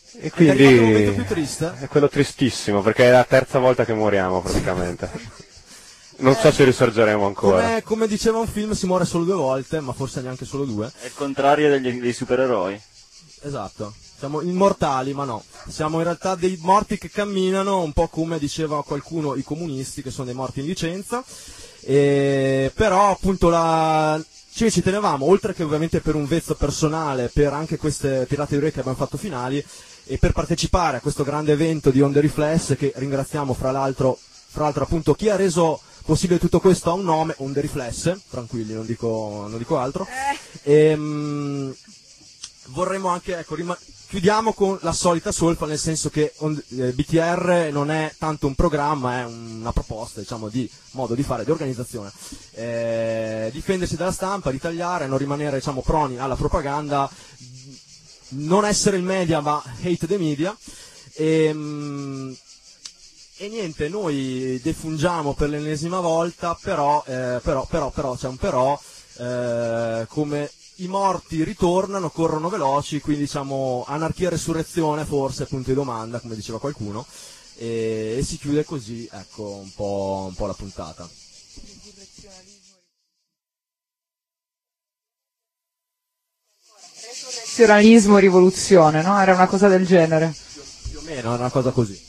E quindi è il momento più triste. è quello tristissimo, perché è la terza volta che moriamo praticamente. Non so se risorgeremo ancora. Come diceva un film, si muore solo 2 volte, ma forse neanche solo 2. È il contrario dei supereroi. Esatto. Siamo immortali, ma no. Siamo in realtà dei morti che camminano, un po' come diceva qualcuno, i comunisti, che sono dei morti in licenza. Però appunto ci tenevamo, oltre che ovviamente per un vezzo personale, per anche queste tirate di orecchie che abbiamo fatto finali, e per partecipare a questo grande evento di Onde Riflesse, che ringraziamo fra l'altro appunto chi ha reso possibile tutto questo, ha un nome, Onde Riflesse, tranquilli, non dico altro. Vorremmo anche, chiudiamo con la solita solfa, nel senso che BTR non è tanto un programma, è una proposta, diciamo, di modo di fare, di organizzazione. Difendersi dalla stampa, ritagliare, non rimanere, diciamo, proni alla propaganda, non essere il media, ma hate the media. E niente, noi defungiamo per l'ennesima volta, però c'è un però, come i morti ritornano, corrono veloci, quindi diciamo anarchia e resurrezione, forse, punto di domanda, come diceva qualcuno, e si chiude così, ecco, un po' la puntata. Resurrezionalismo, rivoluzione, no? Era una cosa del genere. Più o meno, era una cosa così.